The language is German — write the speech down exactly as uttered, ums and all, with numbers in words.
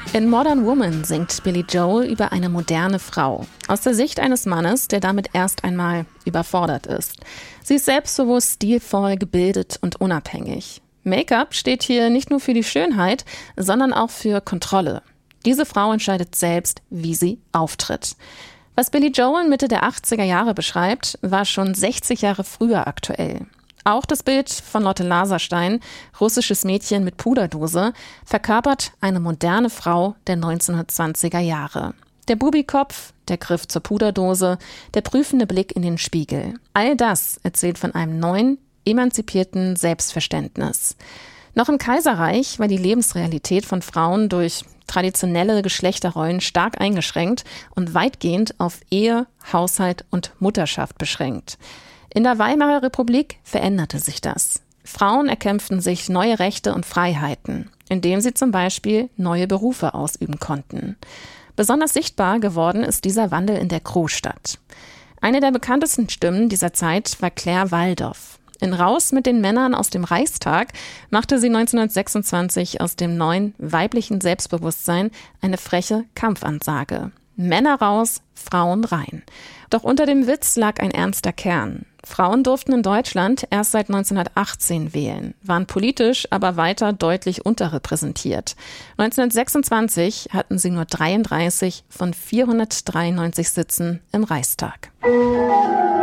In Modern Woman singt Billy Joel über eine moderne Frau. Aus der Sicht eines Mannes, der damit erst einmal überfordert ist. Sie ist selbstbewusst, stilvoll, gebildet und unabhängig. Make-up steht hier nicht nur für die Schönheit, sondern auch für Kontrolle. Diese Frau entscheidet selbst, wie sie auftritt. Was Billy Joel Mitte der achtziger Jahre beschreibt, war schon sechzig Jahre früher aktuell. Auch das Bild von Lotte Laserstein, russisches Mädchen mit Puderdose, verkörpert eine moderne Frau der neunzehnhundertzwanziger Jahre. Der Bubikopf, der Griff zur Puderdose, der prüfende Blick in den Spiegel. All das erzählt von einem neuen, emanzipierten Selbstverständnis. Noch im Kaiserreich war die Lebensrealität von Frauen durch traditionelle Geschlechterrollen stark eingeschränkt und weitgehend auf Ehe, Haushalt und Mutterschaft beschränkt. In der Weimarer Republik veränderte sich das. Frauen erkämpften sich neue Rechte und Freiheiten, indem sie zum Beispiel neue Berufe ausüben konnten. Besonders sichtbar geworden ist dieser Wandel in der Großstadt. Eine der bekanntesten Stimmen dieser Zeit war Claire Waldoff. In Raus mit den Männern aus dem Reichstag machte sie neunzehnhundertsechsundzwanzig aus dem neuen weiblichen Selbstbewusstsein eine freche Kampfansage. Männer raus, Frauen rein. Doch unter dem Witz lag ein ernster Kern. Frauen durften in Deutschland erst seit neunzehnhundertachtzehn wählen, waren politisch aber weiter deutlich unterrepräsentiert. neunzehnhundertsechsundzwanzig hatten sie nur dreiunddreißig von vierhundertdreiundneunzig Sitzen im Reichstag.